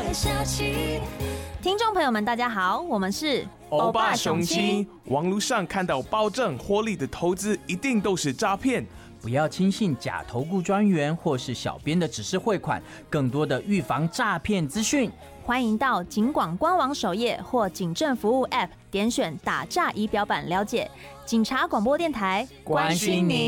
会下起。 听众朋友们，大家好，我们是欧巴雄亲。网络上看到保证获利的投资，一定都是诈骗。 不要轻信假投顾专员或是小编的指示汇款，更多的预防诈骗资讯。 欢迎到警广官网首页或警政服务 App 点选打诈仪表板了解。警察广播电台， 关心您。